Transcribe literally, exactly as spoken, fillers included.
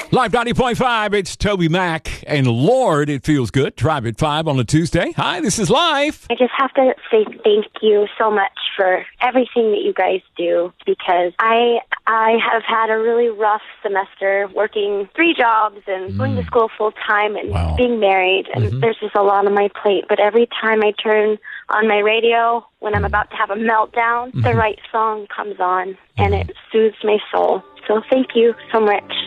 Live ninety point five, it's Toby Mac. And Lord, it feels good. Drive at five on a Tuesday. Hi, this is Life. I just have to say thank you so much for everything that you guys do, because I I have had a really rough semester working three jobs and mm. going to school full time and wow. being married. And mm-hmm. there's just a lot on my plate. But every time I turn on my radio, when I'm about to have a meltdown, mm-hmm. the right song comes on and mm-hmm. it soothes my soul. So thank you so much.